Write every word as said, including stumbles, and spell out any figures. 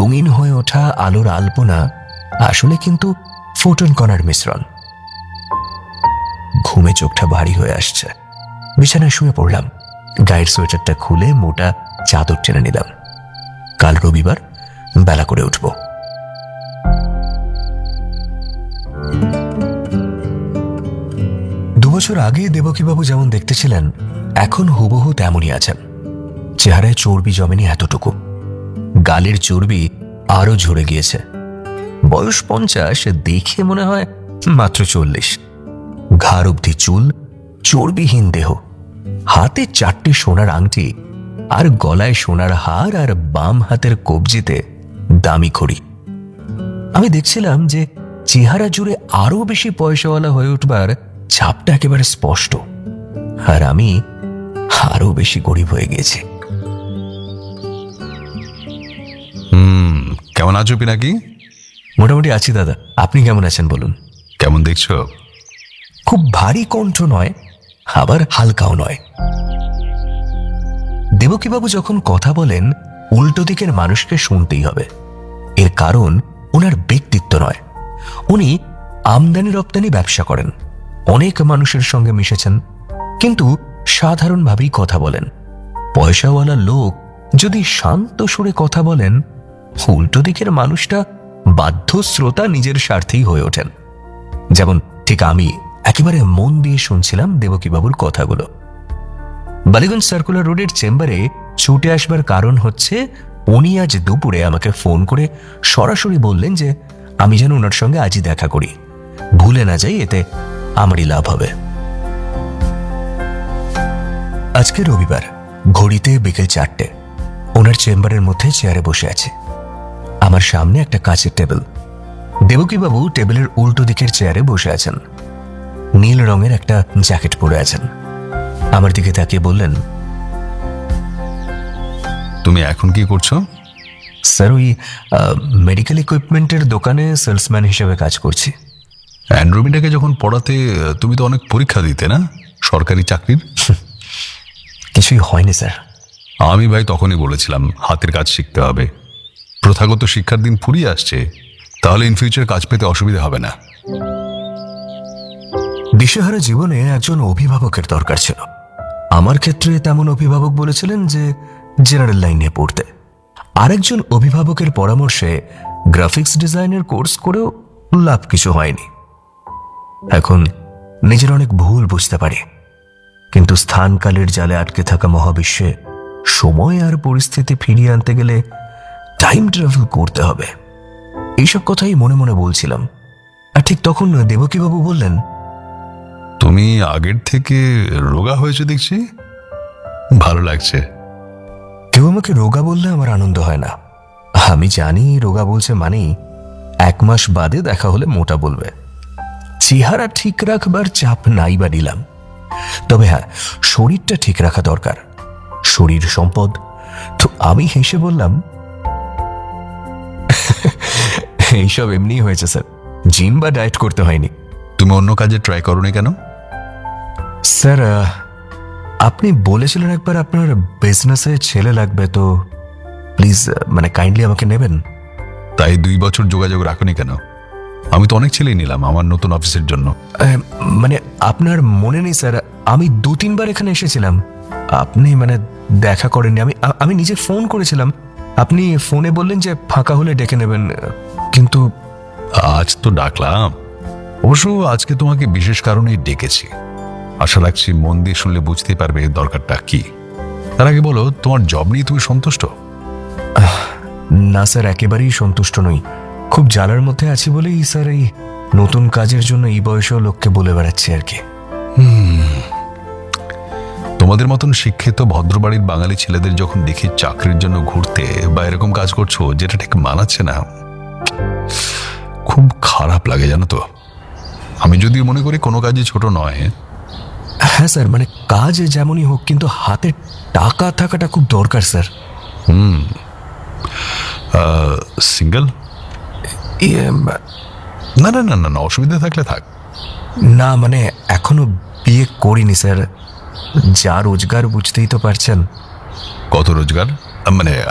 রঙিন হয়ে ওঠা আলোর আলপনা আসলে কিন্তু ফোটন কণার মিশ্রণ। ঘুমে চোখটা ভারী হয়ে আসছে। বিছানায় শুয়ে পড়লাম। গায়ের সোয়েটারটা খুলে মোটা চাদর টেনে নিলাম। কাল রবিবার, বেলা করে উঠব। দুবছর আগে দেবকীবাবু যেমন দেখতে ছিলেন, এখন হুবহু তেমনই আছেন। চেহারায় চর্বি জমেনি এতটুকু, গালের চর্বি আরো ঝরে গিয়েছে। বয়স পঞ্চাশ, দেখে মনে হয় মাত্র চল্লিশ। ঘাড় অবধি চুল, চর্বিহীন দেহ, হাতে চারটে সোনার আংটি, আর গলায় সোনার হার, আর বাম হাতের কবজিতে দামি খড়ি। আমি দেখছিলাম যে চেহারা জুড়ে আরো বেশি পয়সাওয়ালা হয়ে উঠবার ছাপটা একেবারে স্পষ্ট, আর আমি আরো বেশি গরিব হয়ে গেছি। হুম কেমন আছো পিনাকি? মোটামুটি আছি দাদা, আপনি কেমন আছেন বলুন? কেমন দেখছো? খুব ভারী কণ্ঠ নয়, আবার হালকাও নয়। দেবকীবাবু যখন কথা বলেন, উল্টো দিকের মানুষকে শুনতেই হবে। এর কারণ ওনার ব্যক্তিত্ব নয়। উনি আমদানি রপ্তানি ব্যবসা করেন, অনেক মানুষের সঙ্গে মিশেছেন, কিন্তু সাধারণভাবেই কথা বলেন। পয়সাওয়ালা লোক যদি শান্ত সুরে কথা বলেন, উল্টো দিকের মানুষটা বাধ্য শ্রোতা নিজের স্বার্থেই হয়ে ওঠেন। যেমন ঠিক আমি একেবারে মন দিয়ে শুনছিলাম দেবকীবাবুর কথাগুলো। বালিগঞ্জ সার্কুলার রোডের চেম্বারে ছুটে আসবার কারণ হচ্ছে, উনি আজ দুপুরে আমাকে ফোন করে সরাসরি বললেন যে আমি যেন ওনার সঙ্গে আজই দেখা করি, ভুলে না যাই, এতে আমারই লাভ হবে। আজকে রবিবার, ঘড়িতে বিকেল চারটে। ওনার চেম্বারের মধ্যে চেয়ারে বসে আছে। আমার সামনে একটা কাঁচের টেবিল। দেবকীবাবু টেবিলের উল্টো দিকের চেয়ারে বসে আছেন। নীল রঙের একটা জ্যাকেট পরে আছেন। আমার দিকে তাকিয়ে বললেন, তুমি এখন কি করছো? স্যার, ওই মেডিকেল ইকুইপমেন্টের দোকানে সেলসম্যান হিসেবে কাজ করছি। অ্যান্ড্রোমিটাকে যখন পড়াতে তুমি তো অনেক পরীক্ষা দিতে না, সরকারি চাকরির? কিছুই হয়নি স্যার। আমি ভাই তখনই বলেছিলাম হাতের কাজ শিখতে হবে। প্রথাগত শিক্ষার দিন ফুরিয়ে আসছে, তাহলে ইন ফিউচার কাজ পেতে অসুবিধা হবে না। দিশেহারা জীবনে একজন অভিভাবকের দরকার ছিল। আমার ক্ষেত্রে তেমন অভিভাবক বলেছিলেন যে জেনারেল লাইনে পড়তে। আরেকজন অভিভাবকের পরামর্শে গ্রাফিক্স ডিজাইনের কোর্স করেও লাভ কিছু হয়নি। এখন নিজের অনেক ভুল বুঝতে পারি, কিন্তু স্থানকালের জালে আটকে থাকা মহাবিশ্বে সময় আর পরিস্থিতি ফিরিয়ে আনতে গেলে টাইম ট্রাভেল করতে হবে। এইসব কথাই মনে মনে বলছিলাম, আর ঠিক তখন দেবকীবাবু বললেন, তুমি আগের থেকে রোগা হয়েছে দেখছি, ভালো লাগছে। কেউ আমাকে রোগা বললে আমার আনন্দ হয় না। আমি জানি রোগা বলছে মানেই এক মাস বাদে দেখা হলে মোটা বলবে। চেহারা ঠিক রাখবার চাপ নাই বা নিলাম, তবে হ্যাঁ, শরীরটা ঠিক রাখা দরকার। শরীর সম্পদ। তো আমি হেসে বললাম, এইসব এমনি হয়েছে স্যার, জিম বা ডায়েট করতে হয়নি। তুমি অন্য কাজে ট্রাই করোনি কেন? স্যার, আপনি বলেছিলেন একবার আপনার বিজনেসে ছেলে লাগবে, তো প্লিজ মানে কাইন্ডলি আমাকে নেবেন। তাই দুই বছর যোগাযোগ রাখোনি কেন? আমি তো অনেক ছেলেই নিলাম আমার নতুন অফিসের জন্য। মানে আপনার মনে নেই স্যার, আমি দু তিনবার এখানে এসেছিলাম, আপনি মানে দেখা করেননি। আমি আমি নিজে ফোন করেছিলাম, আপনি ফোনে বললেন যে ফাঁকা হলে ডেকে নেবেন, কিন্তু আজ তো ডাকলাম। অবশ্য আজকে তোমাকে বিশেষ কারণেই ডেকেছি। আশা রাখছি মন দিয়ে শুনলে বুঝতেই পারবে দরকারটা কি। তার আগে বলো, তোমার জব নিয়ে তুমি সন্তুষ্ট? না স্যার, একেবারেই সন্তুষ্ট নই। খুব জ্বালার মধ্যে আছি বলেই স্যার এই নতুন কাজের জন্য এই বয়সেও লোককে বলে বেড়াচ্ছি আর কি। তোমাদের মতন শিক্ষিত ভদ্রবাড়ির বাঙালি ছেলেদের যখন দেখি চাকরির জন্য ঘুরতে বা এরকম কাজ করছো যেটা ঠিক মানাচ্ছে না, খুব খারাপ লাগে জানো তো। আমি যদিও মনে করি কোনো কাজই ছোট নয়। হ্যাঁ স্যার, মানে কাজ যেমনই হোক, কিন্তু হাতে টাকা থাকাটা খুব দরকার স্যার। হুম সিঙ্গেল? না না না না অসুবিধা থাকলে থাক। না মানে এখনো বিয়ে করিনি স্যার। যা রোজগার বুঝতেই তো পারছেন। কত রোজগার? মানে